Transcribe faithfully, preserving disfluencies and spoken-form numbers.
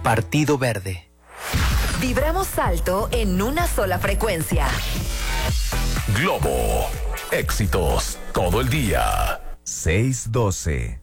Partido Verde. Vibramos alto en una sola frecuencia. Globo. Éxitos todo el día. seis doce.